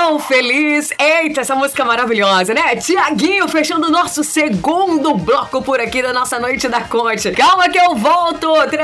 tão feliz. Eita, essa música maravilhosa, né? Tiaguinho fechando o nosso segundo bloco por aqui da nossa Noite da Conte. Calma que eu volto.